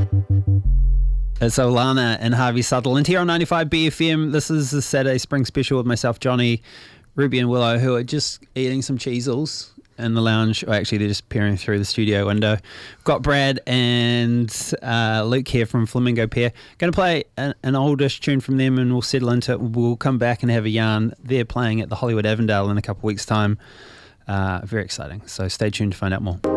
It's Olana and Harvey Sutherland here on 95 BFM. This is the Saturday Spring Special with myself, Johnny, Ruby and Willow, who are just eating some cheesels in the lounge. Or actually, they're just peering through the studio window. We've got Brad and Luke here from Flamingo Pier. Going to play an oldish tune from them and we'll settle into it. We'll come back and have a yarn. They're playing at the Hollywood Avondale in a couple of weeks' time. Very exciting. So stay tuned to find out more.